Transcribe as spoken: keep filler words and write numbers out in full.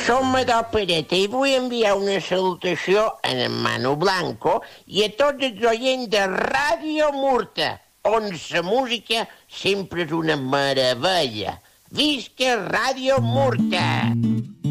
Som Madó Pereta i vull enviar una salutació a en Manu Blanco i a tots els oients de Ràdio Murta, on la música sempre és una meravella. Visca Ràdio Murta!